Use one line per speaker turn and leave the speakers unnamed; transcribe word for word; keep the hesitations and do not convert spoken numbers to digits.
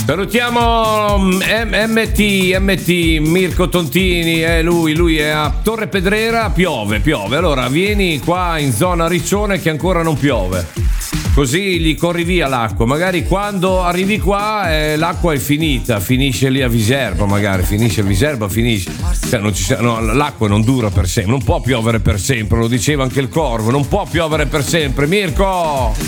Salutiamo M T M T Mirko Tontini, eh, lui, lui è a Torre Pedrera, piove, piove. Allora vieni qua in zona Riccione che ancora non piove. Così gli corri via l'acqua. Magari quando arrivi qua eh, l'acqua è finita, finisce lì a Viserba, magari finisce a Viserba, finisce. Cioè, non ci, no, l'acqua non dura per sempre, non può piovere per sempre, lo diceva anche il Corvo, non può piovere per sempre. Mirko!